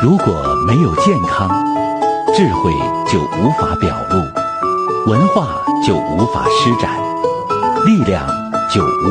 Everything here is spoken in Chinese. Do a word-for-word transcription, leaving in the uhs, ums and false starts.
如果没有健康，智慧就无法表露，文化就无法施展，力量就无